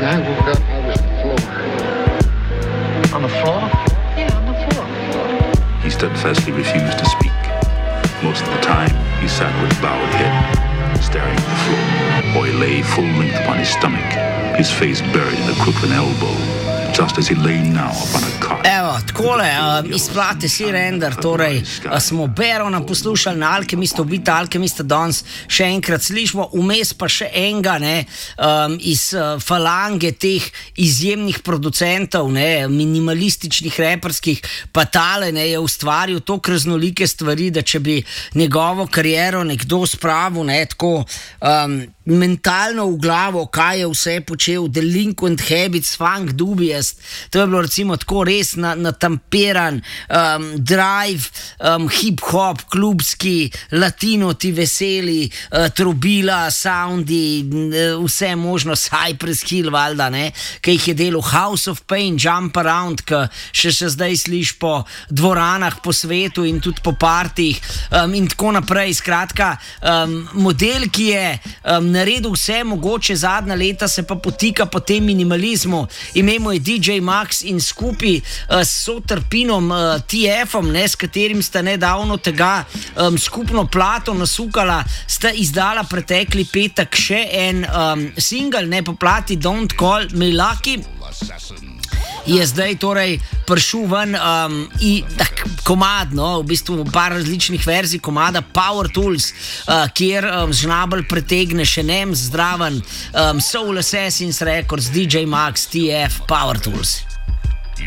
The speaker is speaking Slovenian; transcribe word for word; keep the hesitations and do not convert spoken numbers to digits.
when I woke up, I was on the floor. On the floor? Yeah, on the floor. He steadfastly refused to speak. Most of the time, he sat with bowed head, staring at the floor, or he lay full length upon his stomach, his face buried in the crook of an elbow, just as he lay now upon a cot. Evo, takole, uh, izplate si render, torej uh, smo Barona poslušali na Alkemista, ubita Alkemista danes še enkrat slišimo, vmes pa še enega, ne, um, iz uh, falange teh izjemnih producentov, ne, minimalističnih reperskih, pa tale, ne, je ustvaril toliko raznolike stvari, da če bi njegovo kariero nekdo spravil, ne, tako um, mentalno v glavo, kaj je vse počel, Delinquent Habits, Funk Dubious, to je bilo recimo tako res na, natamperan um, drive, um, hip-hop, klubski, latino, ti veseli, uh, trobila, soundi, uh, vse možno, Cypress Hill, valjda, ne, ki jih je delal, House of Pain, Jump Around, ki še še zdaj sliš po dvoranah po svetu in tudi po partijih um, in tako naprej. Skratka, um, model, ki je um, naredil vse mogoče, zadnja leta se pa potika po tem minimalizmu. Ime mu je D J Max in skupaj uh, s Sotrpinom uh, T F-om, ne, s katerim sta nedavno tega um, skupno plato nasukala, sta izdala pretekli petek še en um, single, ne, po plati Don't Call Me Lucky. Je zdaj torej prišel ven um, in tak komad, no, v bistvu par različnih verzij komada Power Tools, uh, kjer um, žnabel pretegne še nem zdraven um, Soul Assassins Records, D J Max, T F, Power Tools.